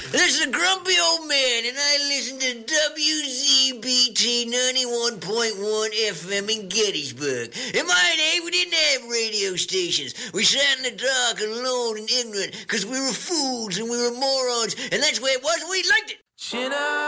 This is a grumpy old man, and I listen to WZBT 91.1 FM in Gettysburg. In my day, we didn't have radio stations. We sat in the dark, alone and ignorant, because we were fools and we were morons, and that's the way it was, and we liked it.